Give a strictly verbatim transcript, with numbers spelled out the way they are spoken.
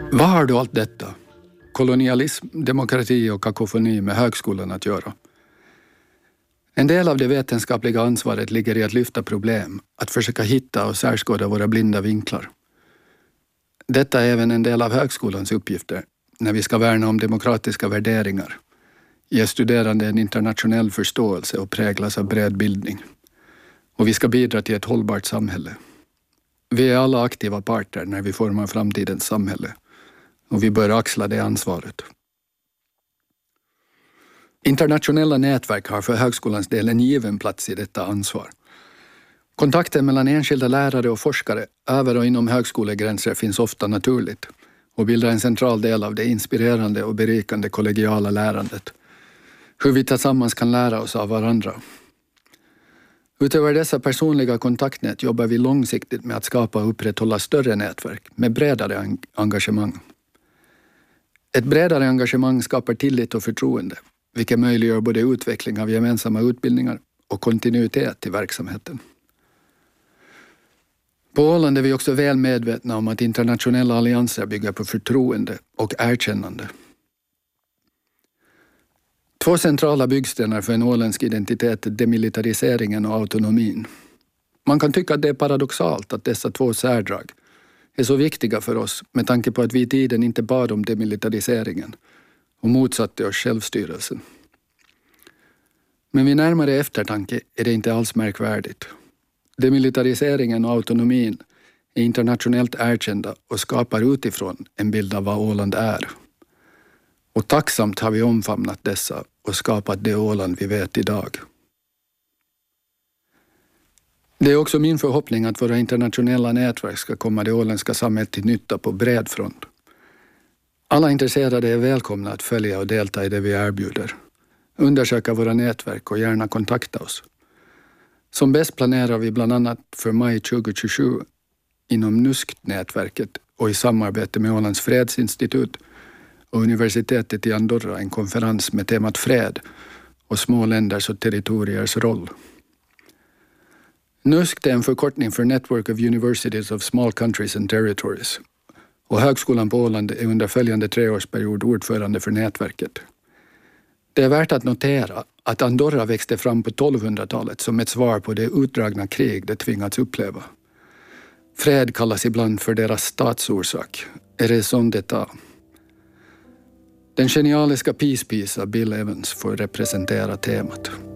Vad har då allt detta, kolonialism, demokrati och kakofoni, med högskolan att göra? En del av det vetenskapliga ansvaret ligger i att lyfta problem, att försöka hitta och särskåda våra blinda vinklar. Detta är även en del av högskolans uppgifter, när vi ska värna om demokratiska värderingar, ge studerande en internationell förståelse och präglas av bred bildning. Och vi ska bidra till ett hållbart samhälle. Vi är alla aktiva parter när vi formar framtidens samhälle, och vi bör axla det ansvaret. Internationella nätverk har för högskolans del en given plats i detta ansvar. Kontakten mellan enskilda lärare och forskare över och inom högskolegränser finns ofta naturligt och bildar en central del av det inspirerande och berikande kollegiala lärandet. Hur vi tillsammans kan lära oss av varandra. Utöver dessa personliga kontaktnät jobbar vi långsiktigt med att skapa och upprätthålla större nätverk med bredare engagemang. Ett bredare engagemang skapar tillit och förtroende, vilket möjliggör både utveckling av gemensamma utbildningar och kontinuitet i verksamheten. På Åland är vi också väl medvetna om att internationella allianser bygger på förtroende och erkännande. Två centrala byggstenar för en åländsk identitet är demilitariseringen och autonomin. Man kan tycka att det är paradoxalt att dessa två särdrag är så viktiga för oss med tanke på att vi i tiden inte bad om demilitariseringen och motsatte oss självstyrelsen. Men vid närmare eftertanke är det inte alls märkvärdigt. Demilitariseringen och autonomin är internationellt erkända och skapar utifrån en bild av vad Åland är. Och tacksamt har vi omfamnat dessa och skapat det Åland vi vet idag. Det är också min förhoppning att våra internationella nätverk ska komma det åländska samhället till nytta på bred front. Alla intresserade är välkomna att följa och delta i det vi erbjuder. Undersöka våra nätverk och gärna kontakta oss. Som bäst planerar vi bland annat för maj tjugohundratjugosju inom N U S K-nätverket och i samarbete med Ålands fredsinstitut och universitetet i Andorra en konferens med temat fred och små länders och territoriers roll. N U S K är en förkortning för Network of Universities of Small Countries and Territories, och Högskolan på Åland är under följande treårsperiod ordförande för nätverket. Det är värt att notera att Andorra växte fram på tolvhundratalet som ett svar på det utdragna krig det tvingats uppleva. Fred kallas ibland för deras statsorsak, raison d'état. Den genialiska Peace Piece av Bill Evans får representera temat.